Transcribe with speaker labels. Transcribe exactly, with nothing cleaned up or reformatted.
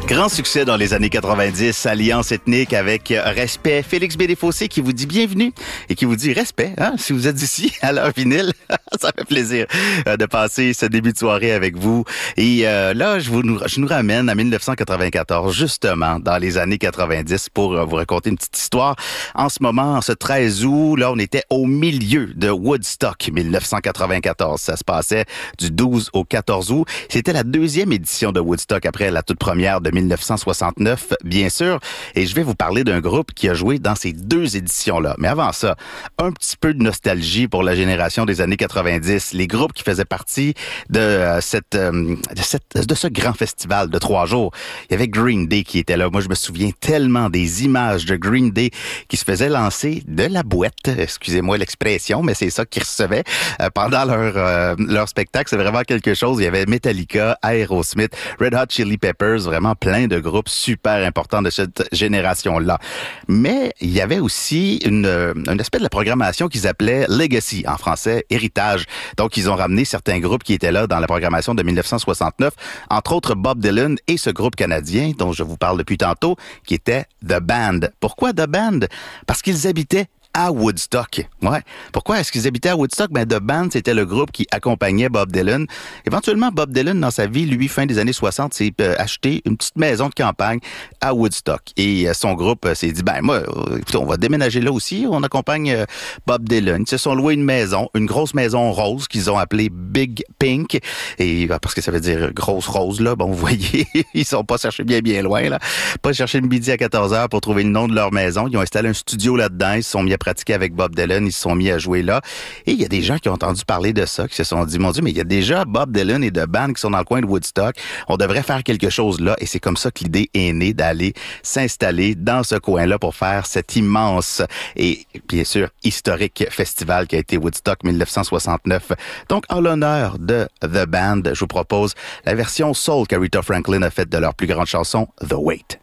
Speaker 1: Grand succès dans les années quatre-vingt-dix, alliance ethnique avec Respect. Félix B. Desfossés qui vous dit bienvenue et qui vous dit respect, hein, si vous êtes ici à l'heure vinyle. Ça fait plaisir euh, de passer ce début de soirée avec vous. Et euh, là, je, vous, je nous ramène à dix-neuf cent quatre-vingt-quatorze, justement, dans les années quatre-vingt-dix, pour euh, vous raconter une petite histoire. En ce moment, ce treize août, là, on était au milieu de Woodstock, dix-neuf cent quatre-vingt-quatorze. Ça se passait du douze au quatorze août. C'était la deuxième édition de Woodstock après la toute première de dix-neuf cent soixante-neuf, bien sûr. Et je vais vous parler d'un groupe qui a joué dans ces deux éditions-là. Mais avant ça, un petit peu de nostalgie pour la génération des années quatre-vingt-dix. Les groupes qui faisaient partie de, euh, cette, euh, de, cette, de ce grand festival de trois jours. Il y avait Green Day qui était là. Moi, je me souviens tellement des images de Green Day qui se faisaient lancer de la boîte. Excusez-moi l'expression, mais c'est ça qu'ils recevaient euh, pendant leur, euh, leur spectacle. C'est vraiment quelque chose. Il y avait Metallica, Aerosmith, Red Hot Chili Peppers, vraiment plein de groupes super importants de cette génération-là. Mais il y avait aussi une, un aspect de la programmation qu'ils appelaient Legacy, en français, héritage. Donc, ils ont ramené certains groupes qui étaient là dans la programmation de dix-neuf cent soixante-neuf, entre autres Bob Dylan et ce groupe canadien dont je vous parle depuis tantôt, qui était The Band. Pourquoi The Band? Parce qu'ils habitaient à Woodstock. Ouais. Pourquoi est-ce qu'ils habitaient à Woodstock? Ben, The Band, c'était le groupe qui accompagnait Bob Dylan. Éventuellement, Bob Dylan, dans sa vie, lui, fin des années soixante, s'est euh, acheté une petite maison de campagne à Woodstock. Et euh, son groupe euh, s'est dit, ben, moi, euh, écoutez, on va déménager là aussi. On accompagne euh, Bob Dylan. Ils se sont loués une maison, une grosse maison rose qu'ils ont appelée Big Pink. Et, euh, parce que ça veut dire grosse rose, là. Bon, vous voyez, ils sont pas cherchés bien, bien loin, là. Pas chercher le midi à quatorze heures pour trouver le nom de leur maison. Ils ont installé un studio là-dedans. Ils se sont mis à pratiquer avec Bob Dylan, ils se sont mis à jouer là. Et il y a des gens qui ont entendu parler de ça, qui se sont dit, mon Dieu, mais il y a déjà Bob Dylan et The Band qui sont dans le coin de Woodstock. On devrait faire quelque chose là. Et c'est comme ça que l'idée est née d'aller s'installer dans ce coin-là pour faire cet immense et, bien sûr, historique festival qui a été Woodstock dix-neuf cent soixante-neuf. Donc, en l'honneur de The Band, je vous propose la version soul qu'Aretha Franklin a faite de leur plus grande chanson, The Wait.